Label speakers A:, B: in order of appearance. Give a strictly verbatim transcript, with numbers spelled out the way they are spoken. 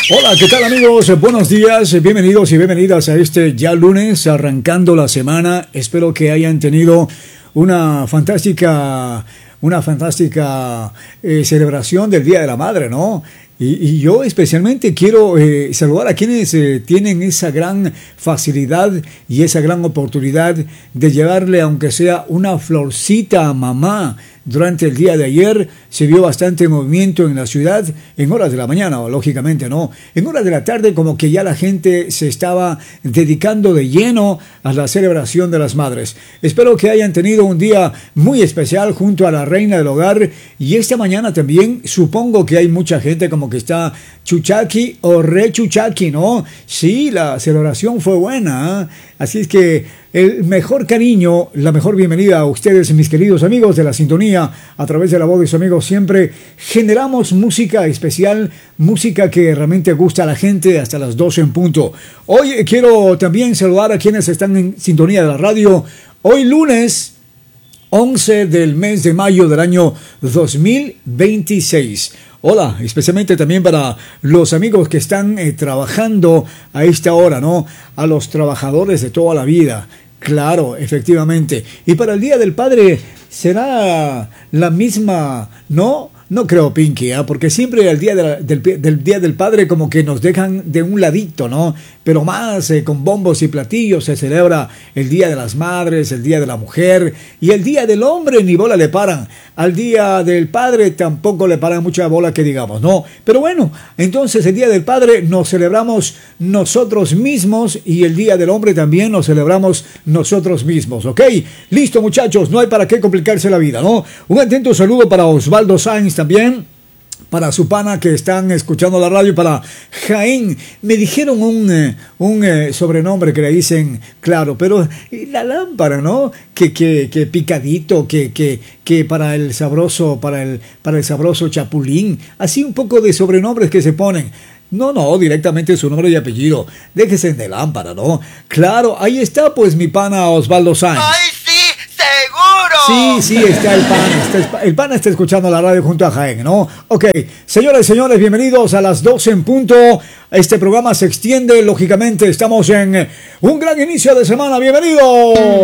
A: Hola, ¿qué tal amigos? Buenos días, bienvenidos y bienvenidas a este ya lunes, arrancando la semana. Espero que hayan tenido una fantástica, una fantástica eh, celebración del Día de la Madre, ¿no? Y, y yo especialmente quiero eh, saludar a quienes eh, tienen esa gran facilidad y esa gran oportunidad de llevarle, aunque sea una florcita a mamá. Durante el día de ayer se vio bastante movimiento en la ciudad, en horas de la mañana, lógicamente, ¿no? En horas de la tarde como que ya la gente se estaba dedicando de lleno a la celebración de las madres. Espero que hayan tenido un día muy especial junto a la reina del hogar, y esta mañana también supongo que hay mucha gente como que está chuchaqui o re chuchaqui, ¿no? Sí, la celebración fue buena, ¿eh? Así es que el mejor cariño, la mejor bienvenida a ustedes, mis queridos amigos de la sintonía, a través de la voz de su amigo. Siempre generamos música especial, música que realmente gusta a la gente hasta las doce en punto. Hoy quiero también saludar a quienes están en sintonía de la radio. Hoy lunes once del mes de mayo del año dos mil veintiséis. Hola, especialmente también para los amigos que están eh, trabajando a esta hora, ¿no? A los trabajadores de toda la vida. Claro, efectivamente. Y para el Día del Padre será la misma, ¿no? No creo, Pinky, ¿eh? Porque siempre el día de la, del, del Día del Padre como que nos dejan de un ladito, ¿no? Pero más eh, con bombos y platillos se celebra el Día de las Madres, el Día de la Mujer, y el Día del Hombre ni bola le paran. Al Día del Padre tampoco le paran mucha bola que digamos, ¿no? Pero bueno, entonces el Día del Padre nos celebramos nosotros mismos, y el Día del Hombre también nos celebramos nosotros mismos, ¿ok? Listo, muchachos, no hay para qué complicarse la vida, ¿no? Un atento saludo para Osvaldo Sáenz también, para su pana que están escuchando la radio, para Jaén. Me dijeron un, eh, un eh, sobrenombre que le dicen, claro, pero la lámpara, ¿no? Que, que, que picadito, que, que, que para el sabroso, para el, para el sabroso chapulín, así un poco de sobrenombres que se ponen. No, no, directamente su nombre y apellido. Déjese de lámpara, ¿no? Claro, ahí está pues mi pana Osvaldo Sáenz.
B: ¡Ay, sí! ¡Seguro!
A: Sí, sí, está el pana. Está, el pana está escuchando la radio junto a Jaén, ¿no? Ok, señoras y señores, bienvenidos a las doce en punto. Este programa se extiende, lógicamente, estamos en un gran inicio de semana. ¡Bienvenidos!